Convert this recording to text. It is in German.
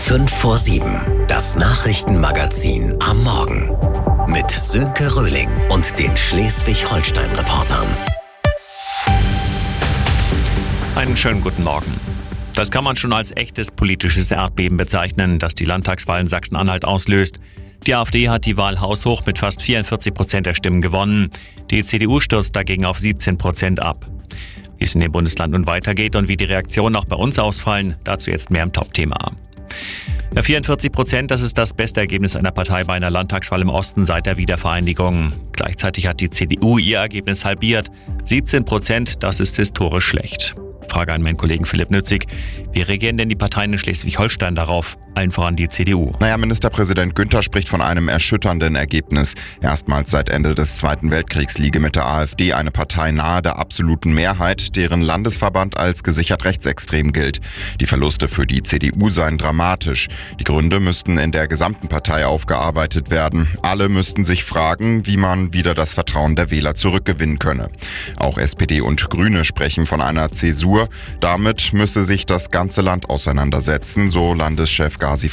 5 vor 7. Das Nachrichtenmagazin am Morgen. Mit Sönke Röhling und den Schleswig-Holstein-Reportern. Einen schönen guten Morgen. Das kann man schon als echtes politisches Erdbeben bezeichnen, das die Landtagswahl in Sachsen-Anhalt auslöst. Die AfD hat die Wahl haushoch mit fast 44% der Stimmen gewonnen. Die CDU stürzt dagegen auf 17% ab. Wie es in dem Bundesland nun weitergeht und wie die Reaktionen auch bei uns ausfallen, dazu jetzt mehr im Top-Thema. Ja, 44%, das ist das beste Ergebnis einer Partei bei einer Landtagswahl im Osten seit der Wiedervereinigung. Gleichzeitig hat die CDU ihr Ergebnis halbiert. 17%, das ist historisch schlecht. Frage an meinen Kollegen Philipp Nützig. Wie reagieren denn die Parteien in Schleswig-Holstein darauf? Allen voran die CDU. Ministerpräsident Günther spricht von einem erschütternden Ergebnis. Erstmals seit Ende des Zweiten Weltkriegs liege mit der AfD eine Partei nahe der absoluten Mehrheit, deren Landesverband als gesichert rechtsextrem gilt. Die Verluste für die CDU seien dramatisch. Die Gründe müssten in der gesamten Partei aufgearbeitet werden. Alle müssten sich fragen, wie man wieder das Vertrauen der Wähler zurückgewinnen könne. Auch SPD und Grüne sprechen von einer Zäsur. Damit müsse sich das ganze Land auseinandersetzen, so Landeschef Gazi